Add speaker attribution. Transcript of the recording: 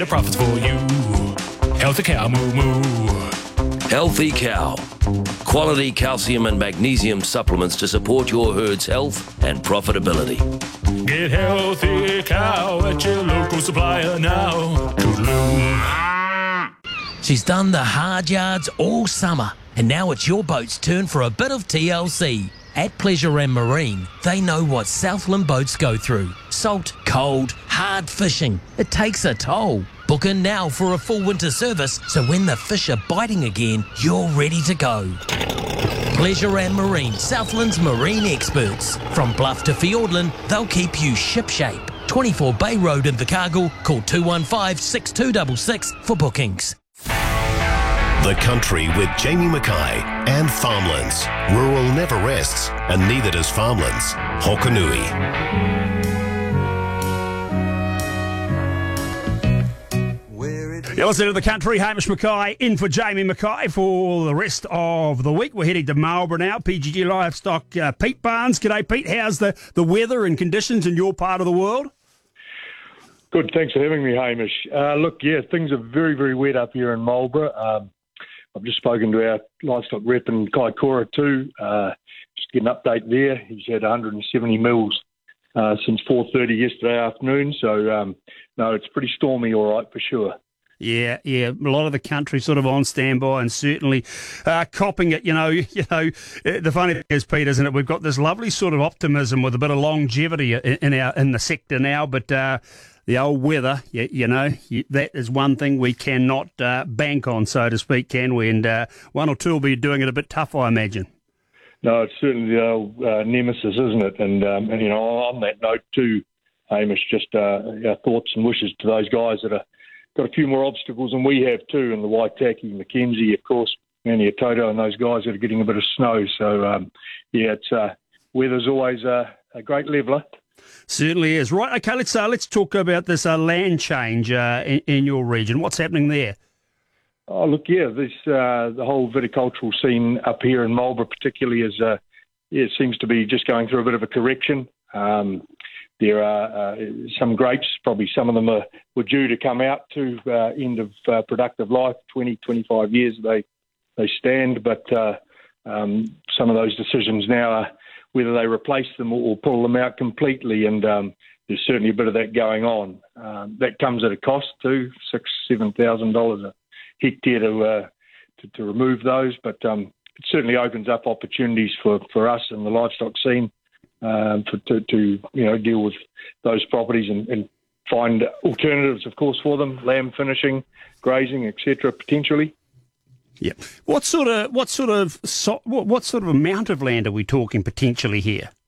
Speaker 1: better profits for you. Healthy Cow, moo moo.
Speaker 2: Healthy Cow. Quality calcium and magnesium supplements to support your herd's health and profitability.
Speaker 1: Get Healthy Cow at your local supplier now. Toodaloo.
Speaker 3: She's done the hard yards all summer, and now it's your boat's turn for a bit of TLC. At Pleasure and Marine, they know what Southland boats go through. Salt, cold, hard fishing. It takes a toll. Book in now for a full winter service, so when the fish are biting again, you're ready to go. Pleasure and Marine, Southland's marine experts. From Bluff to Fiordland, they'll keep you shipshape. 24 Bay Road in Invercargill. Call 215 6266 for bookings.
Speaker 4: The Country with Jamie Mackay and Farmlands. Rural never rests, and neither does Farmlands. Hokanui.
Speaker 5: You're listening to The Country. Hamish Mackay in for Jamie Mackay for the rest of the week. We're heading to Marlborough now. PGG Livestock, Pete Barnes. G'day, Pete. How's the weather and conditions in your part of the world?
Speaker 6: Good. Thanks for having me, Hamish. Look, yeah, things are very, very wet up here in Marlborough. I've just spoken to our livestock rep in Kaikoura too. Just get an update there. He's had 170 mils since 4:30 yesterday afternoon. So, no, it's pretty stormy, all right, for sure.
Speaker 5: Yeah. A lot of the country sort of on standby and certainly copping it. You know. The funny thing is, Pete, isn't it? We've got this lovely sort of optimism with a bit of longevity in the sector now, but the old weather, that is one thing we cannot bank on, so to speak, can we? And one or two will be doing it a bit tough, I imagine.
Speaker 6: No, it's certainly the old nemesis, isn't it? And on that note too, Hamish, just our thoughts and wishes to those guys that are got a few more obstacles than we have too, and the Waitaki, Mackenzie, of course, Manny Toto, and those guys that are getting a bit of snow. So, it's weather's always a great leveller.
Speaker 5: Certainly is. Right, okay, let's talk about this land change in your region. What's happening there?
Speaker 6: Oh, look, the whole viticultural scene up here in Marlborough particularly it seems to be just going through a bit of a correction. There are some grapes, probably some of them were due to come out to end of productive life, 20, 25 years they stand, but some of those decisions now are whether they replace them or pull them out completely, and there's certainly a bit of that going on. That comes at a cost too, $6,000-7,000 a hectare to remove those, but it certainly opens up opportunities for us in the livestock scene to deal with those properties and find alternatives, of course, for them, lamb finishing, grazing, etc., potentially.
Speaker 5: Yeah. What sort of amount of land are we talking potentially here?